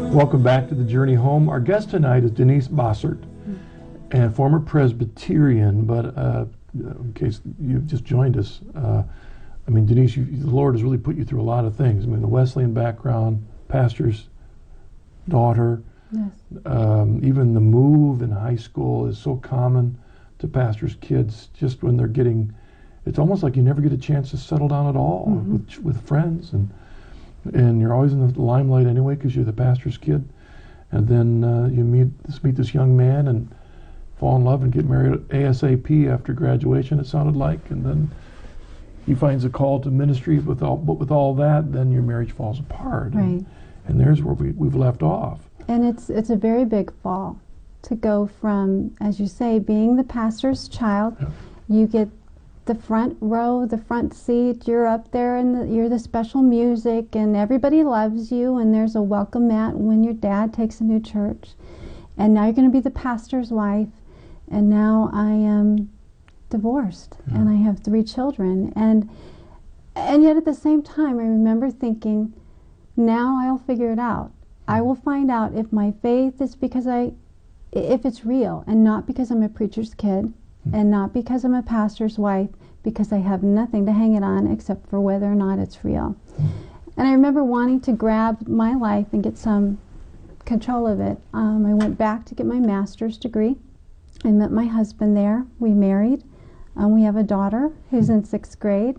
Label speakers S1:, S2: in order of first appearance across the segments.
S1: Welcome back to the Journey Home. Our guest tonight is Denise Bossert, and former Presbyterian, but in case you've just joined us, I mean, Denise, the Lord has really put you through a lot of things. I mean, the Wesleyan background, pastor's daughter,
S2: Yes.
S1: Even the move in high school is so common to pastors' kids. Just when they're getting, it's almost like you never get a chance to settle down at all with friends, and you're always in the limelight anyway because you're the pastor's kid. And then you meet this young man and fall in love and get married ASAP after graduation, it sounded like, and then he finds a call to ministry. But with all that, then your marriage falls apart.
S2: Right.
S1: And there's where we've left off.
S2: And it's a very big fall to go from, as you say, being the pastor's child.
S1: Yeah.
S2: You get the front row, the front seat. You're up there, and you're the special music, and everybody loves you. And there's a welcome mat when your dad takes a new church. And now you're going to be the pastor's wife. And now I am divorced, and I have 3 children. And yet at the same time, I remember thinking, now I'll figure it out. I will find out if my faith is because if it's real, and not because I'm a preacher's kid, and not because I'm a pastor's wife, because I have nothing to hang it on except for whether or not it's real. And I remember wanting to grab my life and get some control of it. I went back to get my master's degree. I met my husband there. We married. We have a daughter who's in 6th grade.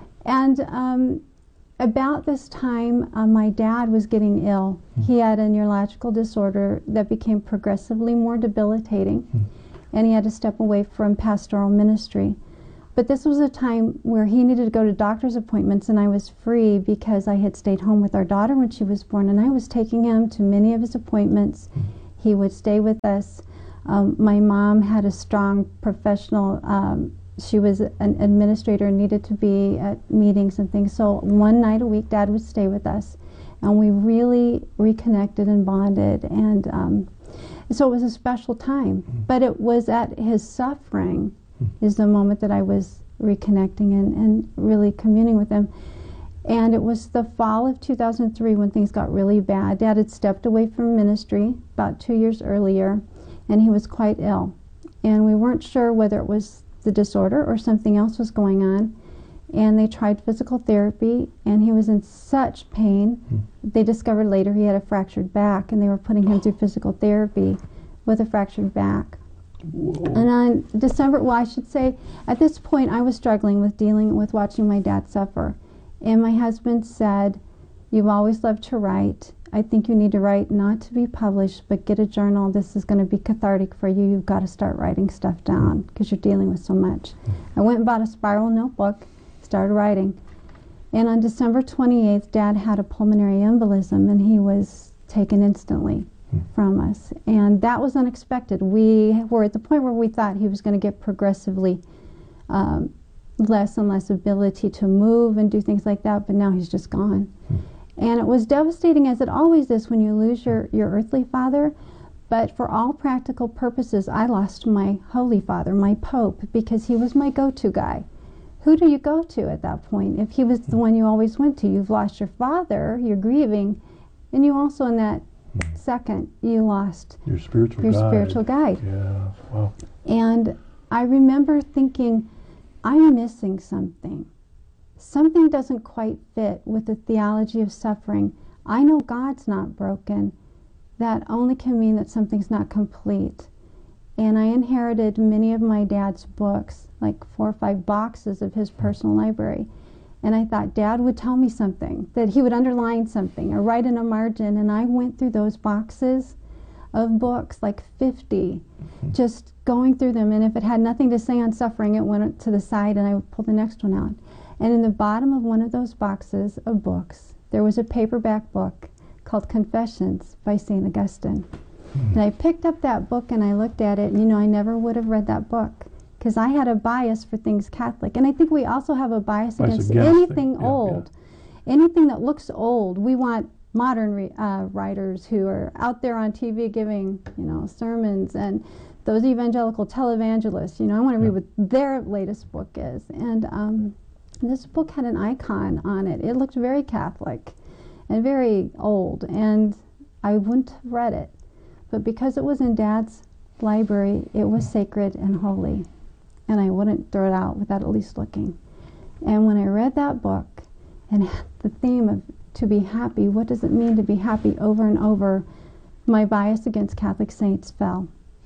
S2: And about this time, my dad was getting ill. He had a neurological disorder that became progressively more debilitating, and he had to step away from pastoral ministry. But this was a time where he needed to go to doctor's appointments, and I was free because I had stayed home with our daughter when she was born, and I was taking him to many of his appointments. He would stay with us. My mom had a strong professional, she was an administrator and needed to be at meetings and things. So one night a week, Dad would stay with us, and we really reconnected and bonded. And so it was a special time. But it was at his suffering is the moment that I was reconnecting and really communing with him. And it was the fall of 2003 when things got really bad. Dad had stepped away from ministry about 2 years earlier, and he was quite ill. And we weren't sure whether it was the disorder or something else was going on. And they tried physical therapy, and he was in such pain. They discovered later he had a fractured back, and they were putting him through physical therapy with a fractured back.
S1: Whoa.
S2: And on December, well, I should say, at this point I was struggling with dealing with watching my dad suffer. And my husband said, "You've always loved to write. I think you need to write, not to be published, but get a journal. This is going to be cathartic for you. You've got to start writing stuff down because you're dealing with so much." I went and bought a spiral notebook, started writing. And on December 28th, Dad had a pulmonary embolism, and he was taken instantly from us. And that was unexpected. We were at the point where we thought he was going to get progressively less and less ability to move and do things like that, but now he's just gone. And it was devastating, as it always is when you lose your earthly father. But for all practical purposes, I lost my Holy Father, my Pope, because he was my go-to guy. Who do you go to at that point? If he was the one you always went to, you've lost your father, you're grieving, and you also, in that second, you lost
S1: Your spiritual
S2: your
S1: guide.
S2: spiritual guide.
S1: Yeah, wow.
S2: And I remember thinking, I'm missing something. Something doesn't quite fit with the theology of suffering. I know God's not broken. That only can mean that something's not complete. And I inherited many of my dad's books, like 4 or 5 boxes of his personal library. And I thought Dad would tell me something, that he would underline something or write in a margin. And I went through those boxes of books, like 50, just going through them. And if it had nothing to say on suffering, it went to the side, and I would pull the next one out. And in the bottom of one of those boxes of books, there was a paperback book called Confessions by St. Augustine. And I picked up that book and I looked at it, and I never would have read that book because I had a bias for things Catholic. And I think we also have a bias against anything old. Anything that looks old. We want modern writers who are out there on TV giving, sermons, and those evangelical televangelists. I want to read what their latest book is. And this book had an icon on it. It looked very Catholic and very old. And I wouldn't have read it. But because it was in Dad's library, it was sacred and holy. And I wouldn't throw it out without at least looking. And when I read that book, and the theme of to be happy, what does it mean to be happy, over and over, my bias against Catholic saints fell.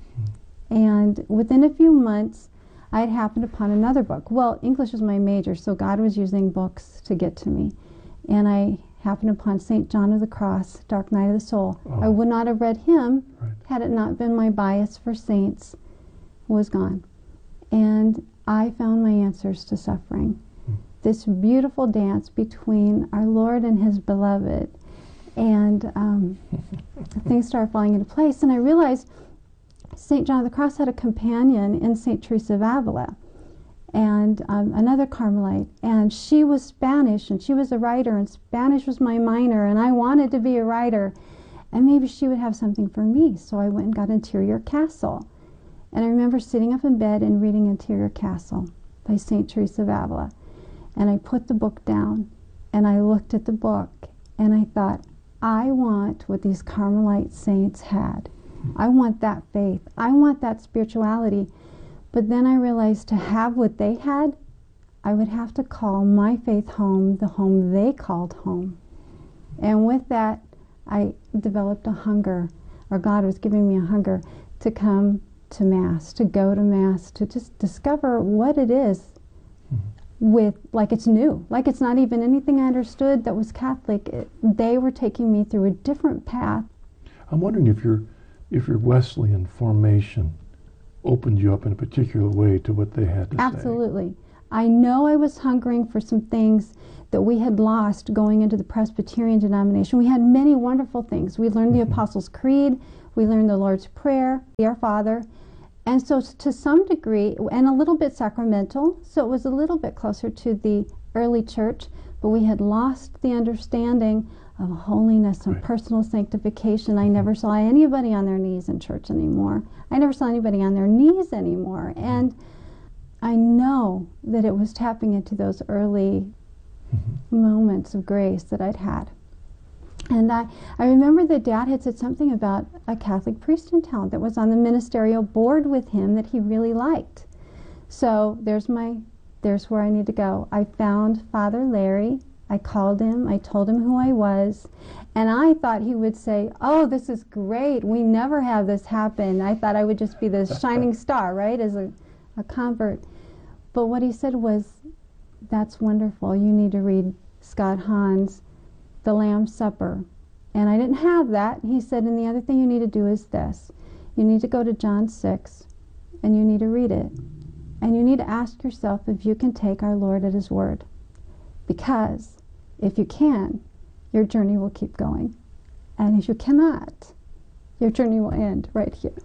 S2: And within a few months, I had happened upon another book. Well, English was my major, so God was using books to get to me. And I happened upon St. John of the Cross, Dark Night of the Soul.
S1: Oh.
S2: I would not have read him
S1: Right.
S2: had it not been my bias for saints was gone. And I found my answers to suffering. This beautiful dance between our Lord and His beloved. And things started falling into place. And I realized St. John of the Cross had a companion in St. Teresa of Avila, and another Carmelite. And she was Spanish, and she was a writer, and Spanish was my minor, and I wanted to be a writer. And maybe she would have something for me. So I went and got Interior Castle. And I remember sitting up in bed and reading Interior Castle by St. Teresa of Avila. And I put the book down, and I looked at the book, and I thought, I want what these Carmelite saints had. I want that faith. I want that spirituality. But then I realized to have what they had, I would have to call my faith home the home they called home. And with that, I developed a hunger, or God was giving me a hunger to come to Mass, to go to Mass, to just discover what it is with, like it's new, like it's not even anything I understood that was Catholic. They were taking me through a different path.
S1: I'm wondering if your Wesleyan formation opened you up in a particular way to what they had to say.
S2: Absolutely. I know I was hungering for some things that we had lost going into the Presbyterian denomination. We had many wonderful things. We learned the Apostles' Creed, we learned the Lord's Prayer, Our Father. And so to some degree, and a little bit sacramental, so it was a little bit closer to the early church, but we had lost the understanding of holiness and personal sanctification. I never saw anybody on their knees in church anymore. I never saw anybody on their knees anymore. And I know that it was tapping into those early moments of grace that I'd had. And I remember that Dad had said something about a Catholic priest in town that was on the ministerial board with him that he really liked. So there's where I need to go. I found Father Larry. I called him. I told him who I was. And I thought he would say, oh, this is great. We never have this happen. I thought I would just be this shining star, right, as a convert. But what he said was, that's wonderful. You need to read Scott Hahn's The Lamb's Supper. And I didn't have that. He said, and the other thing you need to do is this. You need to go to John 6, and you need to read it. And you need to ask yourself if you can take our Lord at His word. Because if you can, your journey will keep going. And if you cannot, your journey will end right here.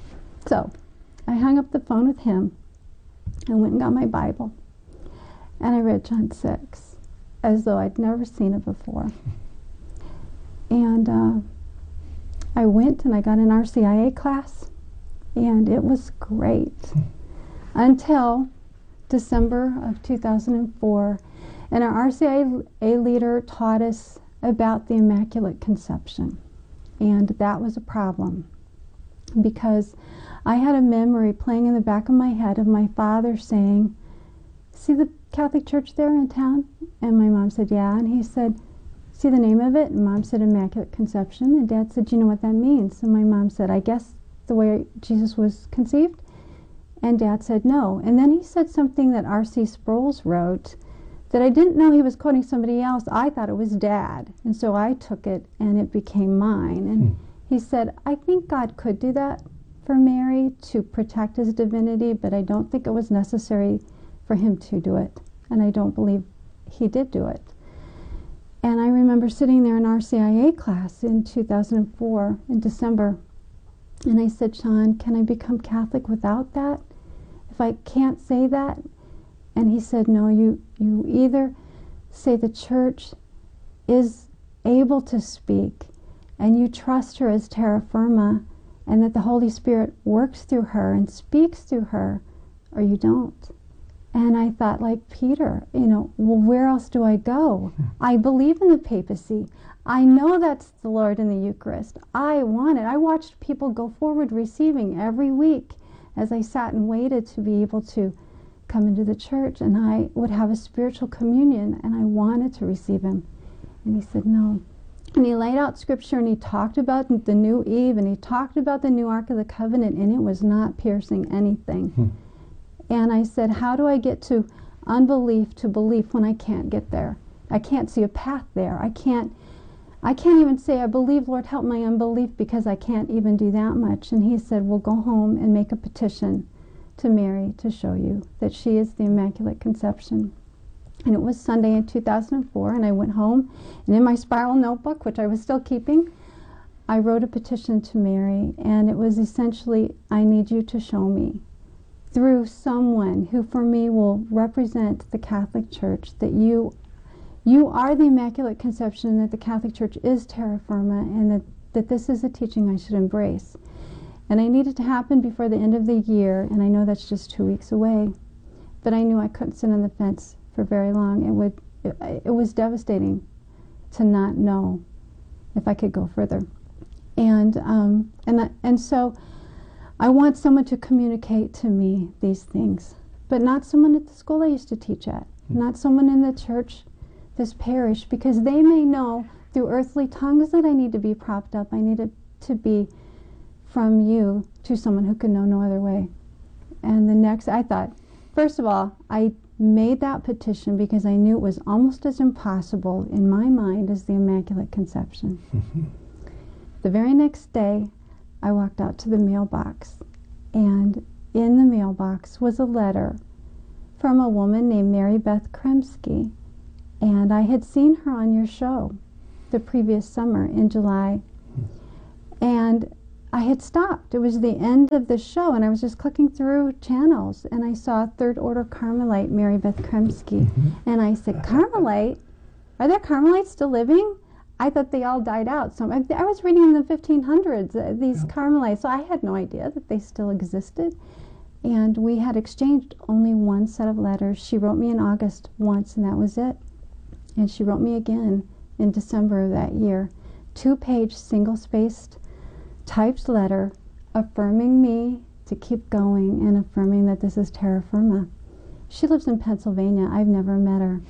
S2: So I hung up the phone with him and went and got my Bible. And I read John 6 as though I'd never seen it before. And I went and I got an RCIA class, and it was great until December of 2004. And our RCIA leader taught us about the Immaculate Conception. And that was a problem, because I had a memory playing in the back of my head of my father saying, see the Catholic church there in town? And my mom said, yeah. And he said, see the name of it? And Mom said, Immaculate Conception. And Dad said, do you know what that means? And my mom said, I guess the way Jesus was conceived. And Dad said, no. And then he said something that R.C. Sproul's wrote that I didn't know he was quoting somebody else. I thought it was Dad. And so I took it, and it became mine. And he said, I think God could do that for Mary to protect His divinity, but I don't think it was necessary for Him to do it. And I don't believe He did do it. And I remember sitting there in RCIA class in 2004, in December, and I said, Sean, can I become Catholic without that? If I can't say that? And he said, no, you either say the church is able to speak, and you trust her as terra firma, and that the Holy Spirit works through her and speaks through her, or you don't. And I thought, like Peter, well, where else do I go? I believe in the papacy. I know that's the Lord in the Eucharist. I want it. I watched people go forward receiving every week as I sat and waited to be able to come into the church, and I would have a spiritual communion, and I wanted to receive him. And he said, no. And he laid out scripture, and he talked about the new Eve, and he talked about the new Ark of the Covenant, and it was not piercing anything. And I said, how do I get to unbelief to belief when I can't get there? I can't see a path there. I can't even say, I believe, Lord, help my unbelief, because I can't even do that much. And he said, well, go home and make a petition to Mary to show you that she is the Immaculate Conception. And it was Sunday in 2004, and I went home, and in my spiral notebook, which I was still keeping, I wrote a petition to Mary, and it was essentially, I need you to show me, through someone who for me will represent the Catholic Church, that you are the Immaculate Conception, that the Catholic Church is terra firma, and that this is a teaching I should embrace. And I need it to happen before the end of the year, and I know that's just 2 weeks away. But I knew I couldn't sit on the fence for very long. It was devastating to not know if I could go further. And so I want someone to communicate to me these things, but not someone at the school I used to teach at, not someone in the church, this parish, because they may know through earthly tongues that I need to be propped up. I need it to be from you to someone who can know no other way. And I thought, first of all, I made that petition because I knew it was almost as impossible in my mind as the Immaculate Conception. The very next day, I walked out to the mailbox, and in the mailbox was a letter from a woman named Mary Beth Kremski, and I had seen her on your show the previous summer in July, and I had stopped. It was the end of the show, and I was just clicking through channels, and I saw Third Order Carmelite Mary Beth Kremski, and I said, Carmelite? Are there Carmelites still living? I thought they all died out. So I was reading in the 1500s, these Carmelites, so I had no idea that they still existed. And we had exchanged only one set of letters. She wrote me in August once, and that was it. And she wrote me again in December of that year. 2-page, single-spaced, typed letter affirming me to keep going and affirming that this is terra firma. She lives in Pennsylvania. I've never met her.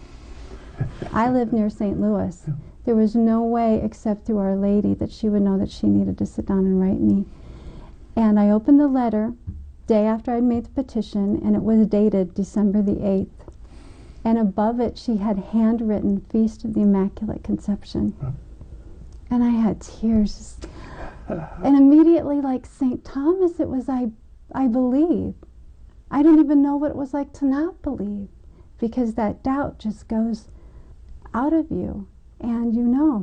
S2: I live near St. Louis. There was no way except through Our Lady that she would know that she needed to sit down and write me. And I opened the letter day after I'd made the petition, and it was dated December the 8th. And above it she had handwritten Feast of the Immaculate Conception. And I had tears. And immediately, like St. Thomas, it was, I believe. I don't even know what it was like to not believe, because that doubt just goes out of you. And you know.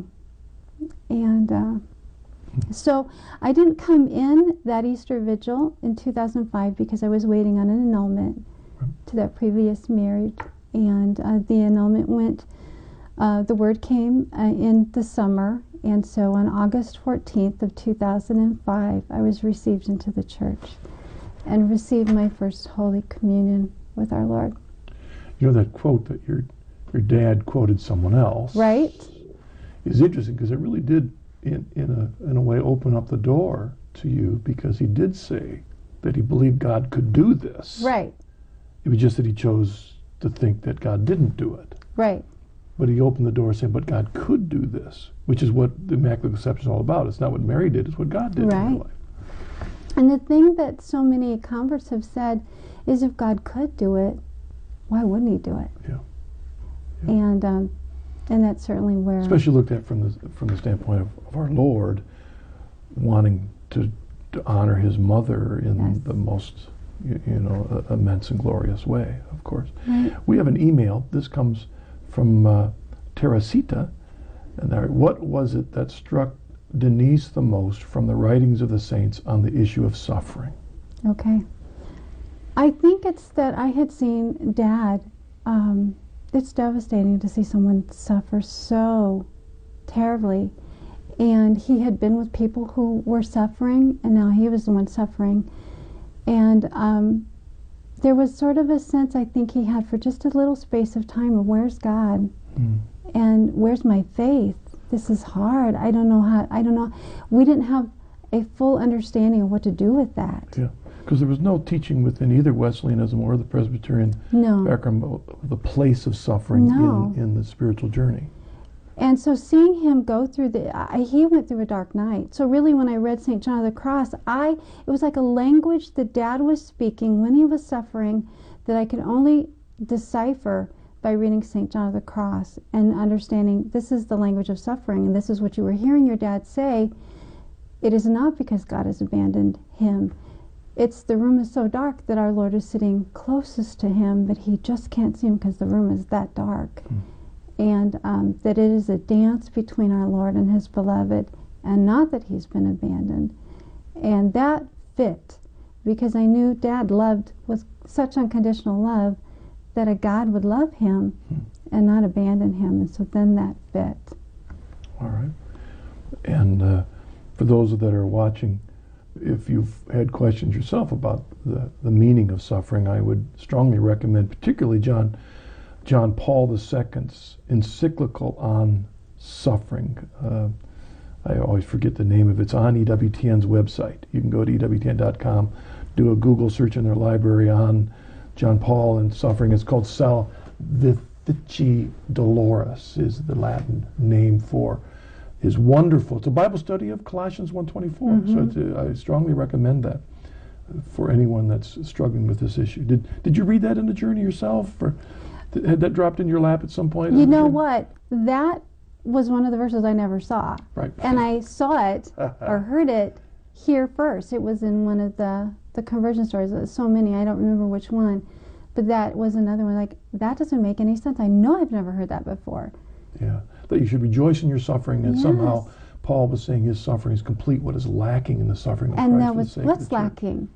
S2: And so I didn't come in that Easter Vigil in 2005 because I was waiting on an annulment to that previous marriage. And the annulment went, the word came in the summer. And so on August 14th of 2005, I was received into the church and received my first Holy Communion with our Lord.
S1: You know that quote that your dad quoted someone else,
S2: right?
S1: Is interesting because it really did, in a way, open up the door to you, because he did say that he believed God could do this.
S2: Right.
S1: It was just that he chose to think that God didn't do it.
S2: Right.
S1: But he opened the door saying, but God could do this, which is what the Immaculate Conception is all about. It's not what Mary did, it's what God did in her life.
S2: And the thing that so many converts have said is, if God could do it, why wouldn't he do it?
S1: Yeah.
S2: And that's certainly where...
S1: Especially looked at from the standpoint of our Lord wanting to honor his mother in the most, immense and glorious way, of course.
S2: Right.
S1: We have an email. This comes from Teresita. And what was it that struck Denise the most from the writings of the saints on the issue of suffering?
S2: Okay. I think it's that I had seen Dad. It's devastating to see someone suffer so terribly. And he had been with people who were suffering, and now he was the one suffering. And there was sort of a sense I think he had for just a little space of time of where's God and where's my faith? This is hard. I don't know. We didn't have a full understanding of what to do with that.
S1: Yeah, because there was no teaching within either Wesleyanism or the Presbyterian background about the place of suffering in the spiritual journey.
S2: And so seeing him go through he went through a dark night. So really when I read St. John of the Cross, it was like a language that Dad was speaking when he was suffering that I could only decipher by reading St. John of the Cross and understanding this is the language of suffering and this is what you were hearing your dad say. It is not because God has abandoned him. It's the room is so dark that our Lord is sitting closest to him, but he just can't see him because the room is that dark. And that it is a dance between our Lord and his beloved, and not that he's been abandoned. And that fit, because I knew Dad loved with such unconditional love that a God would love him and not abandon him. And so then that fit.
S1: All right. And for those that are watching, if you've had questions yourself about the meaning of suffering, I would strongly recommend particularly John Paul II's encyclical on suffering. I always forget the name of it. It's on EWTN's website. You can go to EWTN.com, do a Google search in their library on John Paul and suffering. It's called Salvifici Doloris is the Latin name for his wonderful. It's a Bible study of Colossians 1:24. So I strongly recommend that for anyone that's struggling with this issue. Did you read that in the journey yourself, or had that dropped in your lap at some point?
S2: You know what? That was one of the verses I never saw.
S1: Right.
S2: And I saw it or heard it here first. It was in one of the conversion stories. There's so many, I don't remember which one. But that was another one. Like, that doesn't make any sense. I know I've never heard that before.
S1: Yeah. That you should rejoice in your suffering, and somehow Paul was saying his suffering is complete what is lacking in the suffering of Christ.
S2: And that was what's lacking?